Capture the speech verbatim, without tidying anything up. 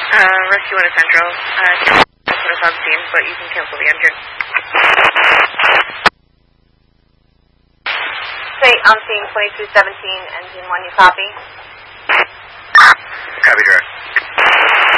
Uh, Rescue one at Central. Uh, put us on scene, but you can cancel the engine. Say, I'm seeing twenty-two seventeen, engine one, you copy? Copy, direct.